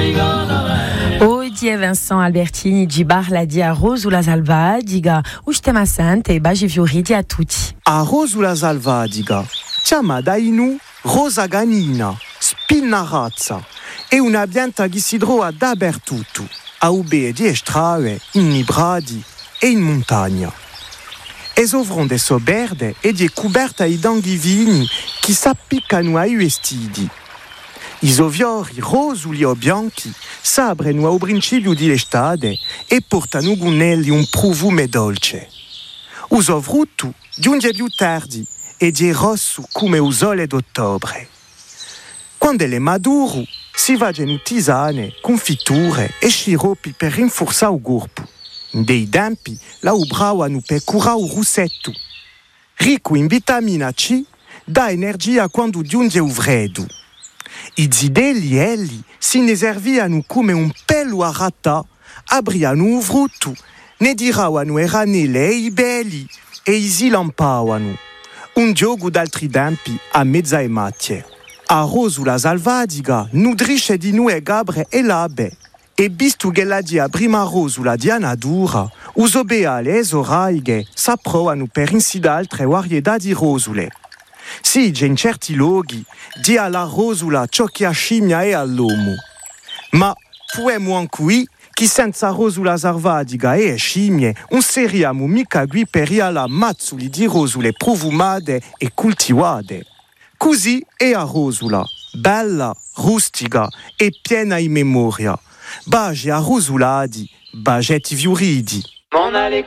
Oggi è Vincent Albertini di Bar la Dia Rosula Salva, diga Ustema Sante e Baji Fioriti a tutti. A Rosula Salva, diga Chiama Dainu, Rosa Ganina, Spinnarazza e una pianta che si trova dappertutto, a ube di estraue, in bradi e in montagna. E sovronde soberde e di coberta i danghivini che s'appiccano ai vestiti. I soviori rosuli o bianchi s'aprono al principio di estate e portano con elli un profumo dolce. Uso frutto giunge più tardi e di rosso come il sole d'ottobre. Quando è maduro si fanno tisane, confitture e sciroppi per rinforzare il corpo. In dei tempi la ubravano per curare il rossetto. Ricco in vitamina C, dà energia quando giunge il freddo. I zidelli elli si ne servivano come un pelo a rata, apriano un frutto, ne diravano i ranelle e i belli e si lampavano. Un gioco d'altri tempi a mezza e macchie. A Rosula Salvadiga nutrisce di noi gabre e labe. E visto che la dia prima Rosula Diana dura, uso beale e soraighe s'approvano per insidare altre varietà di rosule. Sì, in certi luoghi, dia alla rosula ciò che a scimmia e all'uomo. Ma poemo anche che senza rosula salvadiga e scimmie non seriamo mica qui per la mazzuli di rosule profumate e coltivate. Così è a rosula, bella, rustica e piena di memoria. Baje a rosuladi, bagetti fioridi. M'en aller